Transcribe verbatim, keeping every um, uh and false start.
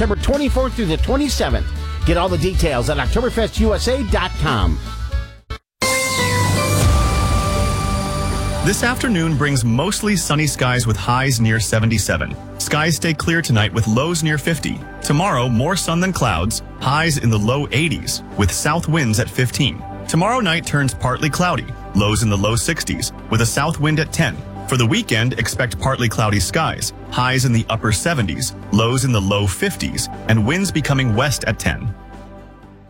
September twenty-fourth through the twenty-seventh. Get all the details at Oktoberfest U S A dot com. This afternoon brings mostly sunny skies with highs near seventy-seven. Skies stay clear tonight with lows near fifty. Tomorrow, more sun than clouds, highs in the low eighties, with south winds at fifteen. Tomorrow night turns partly cloudy, lows in the low sixties, with a south wind at ten. For the weekend, expect partly cloudy skies, highs in the upper seventies, lows in the low fifties, and winds becoming west at ten.